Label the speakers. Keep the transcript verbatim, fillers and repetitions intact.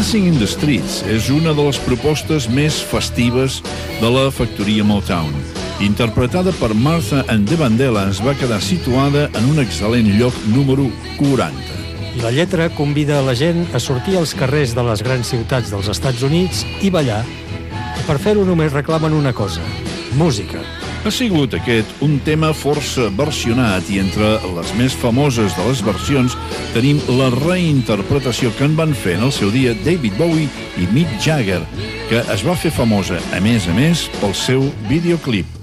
Speaker 1: Dancing in the Streets és una de les propostes més festives de la factoria Motown. Interpretada per Martha and the Vandellas, va quedar situada en un excel·lent lloc número quaranta.
Speaker 2: I la lletra convida a la gent a sortir als carrers de les grans ciutats dels Estats Units i ballar. I per fer-ho només reclamen una cosa: música.
Speaker 1: Ha sigut aquest un tema força versionat i entre les més famoses de les versions tenim la reinterpretació que en van fer en el seu dia David Bowie i Mick Jagger, que es va fer famosa, a més a més, pel seu videoclip.